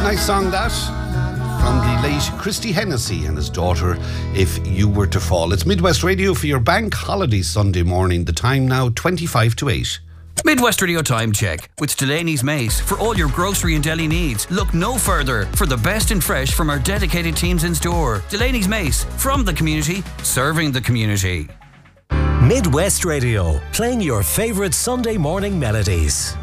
Nice song that. From the late Christy Hennessy and his daughter, If You Were to Fall. It's Midwest Radio for your bank holiday Sunday morning. The time now 25 to 8. Midwest Radio Time Check with Delaney's Mace. For all your grocery and deli needs, look no further for the best in fresh from our dedicated teams in store. Delaney's Mace, from the community, serving the community. Midwest Radio, playing your favourite Sunday morning melodies.